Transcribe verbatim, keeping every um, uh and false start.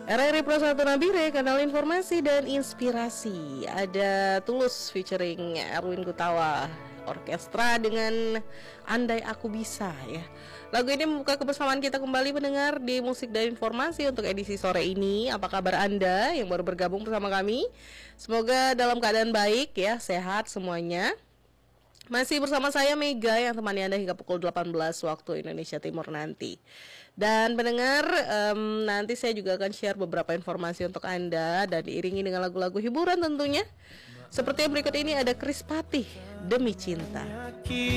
R R I Pro satu Nabire, kanal informasi dan inspirasi. Ada Tulus featuring Erwin Gutawa, orkestra dengan Andai Aku Bisa ya. Lagu ini membuka kebersamaan kita kembali mendengar di Musik dan Informasi untuk edisi sore ini. Apa kabar Anda yang baru bergabung bersama kami? Semoga dalam keadaan baik ya, sehat semuanya. Masih bersama saya Mega yang temani Anda hingga pukul delapan belas waktu Indonesia Timur nanti. Dan pendengar, um, nanti saya juga akan share beberapa informasi untuk Anda dan diiringi dengan lagu-lagu hiburan tentunya. Seperti yang berikut ini ada Chris Patih, Demi Cinta.